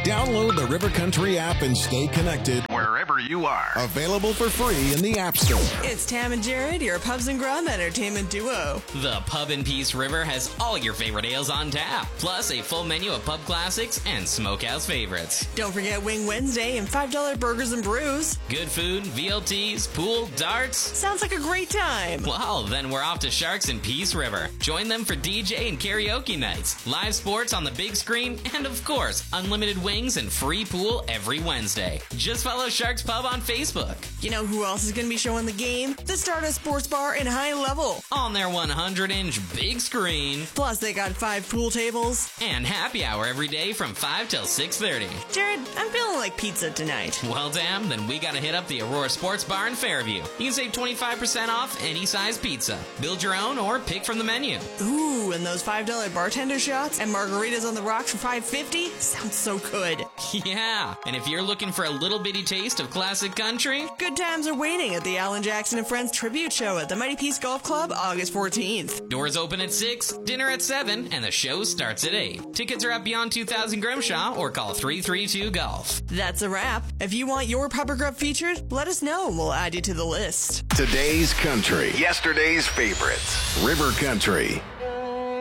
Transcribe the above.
Download the River Country app and stay connected wherever you are. Available for free in the App Store. It's Tam and Jared, your Pubs and Grub entertainment duo. The Pub and Peace River has all your favorite ales on tap, plus a full menu of pub classics and smokehouse favorites. Don't forget Wing Wednesday and $5 burgers and brews. Good food, VLTs, pool, darts. Sounds like a great time. Well, then we're off to Sharks and Peace River. Join them for DJ and karaoke nights, live sports on the big screen, and of course, unlimited wings and free pool every Wednesday. Just follow Sharks Pub on Facebook. You know who else is going to be showing the game? The Stardust Sports Bar in High Level. On their 100-inch big screen. Plus, they got 5 pool tables. And happy hour every day from 5 till 6:30. Jared, I'm feeling like pizza tonight. Well, damn, then we gotta hit up the Aurora Sports Bar in Fairview. You can save 25% off any size pizza. Build your own or pick from the menu. Ooh, and those $5 bartender shots and margaritas on the rocks for $5.50? Sounds so good. Yeah, and if you're looking for a little bitty taste of classic country, good times are waiting at the Alan Jackson and Friends Tribute Show at the Mighty Peace Golf Club, August 14th. Doors open at 6, dinner at 7, and the show starts at 8. Tickets are at Beyond 2000 Grimshaw or call 332-GOLF. That's a wrap. If you want your Pub or Grub featured, let us know and we'll add you to the list. Today's country. Yesterday's favorites. River Country.